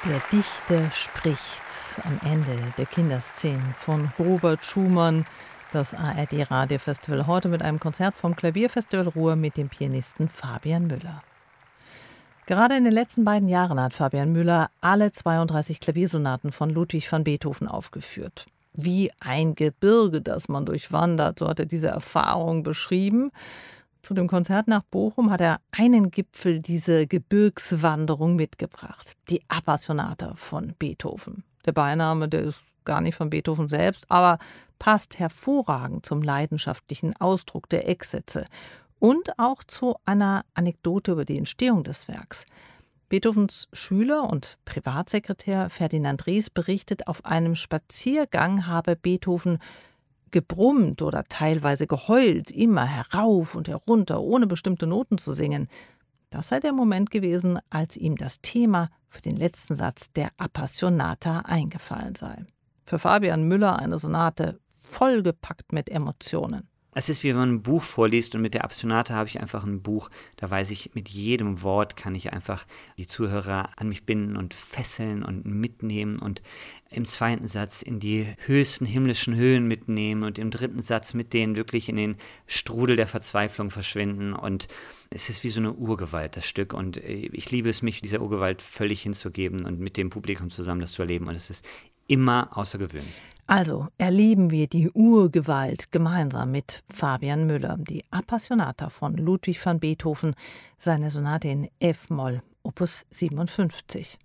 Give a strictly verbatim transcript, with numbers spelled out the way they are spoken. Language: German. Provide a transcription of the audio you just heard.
Der Dichter spricht am Ende der Kinderszenen von Robert Schumann. Das A R D-Radiofestival heute mit einem Konzert vom Klavierfestival Ruhr mit dem Pianisten Fabian Müller. Gerade in den letzten beiden Jahren hat Fabian Müller alle zweiunddreißig Klaviersonaten von Ludwig van Beethoven aufgeführt. Wie ein Gebirge, das man durchwandert, so hat er diese Erfahrung beschrieben. Zu dem Konzert nach Bochum hat er einen Gipfel dieser Gebirgswanderung mitgebracht. Die Appassionata von Beethoven. Der Beiname, der ist gar nicht von Beethoven selbst, aber passt hervorragend zum leidenschaftlichen Ausdruck der Ecksätze und auch zu einer Anekdote über die Entstehung des Werks. Beethovens Schüler und Privatsekretär Ferdinand Ries berichtet, auf einem Spaziergang habe Beethoven gebrummt oder teilweise geheult, immer herauf und herunter, ohne bestimmte Noten zu singen. Das sei der Moment gewesen, als ihm das Thema für den letzten Satz der Appassionata eingefallen sei. Für Fabian Müller eine Sonate vollgepackt mit Emotionen. Es ist wie wenn man ein Buch vorliest und mit der Appassionata habe ich einfach ein Buch, da weiß ich, mit jedem Wort kann ich einfach die Zuhörer an mich binden und fesseln und mitnehmen und im zweiten Satz in die höchsten himmlischen Höhen mitnehmen und im dritten Satz mit denen wirklich in den Strudel der Verzweiflung verschwinden und es ist wie so eine Urgewalt, das Stück, und ich liebe es, mich dieser Urgewalt völlig hinzugeben und mit dem Publikum zusammen das zu erleben, und es ist immer außergewöhnlich. Also erleben wir die Urgewalt gemeinsam mit Fabian Müller, die Appassionata von Ludwig van Beethoven, seine Sonate in F-Moll, Opus siebenundfünfzig.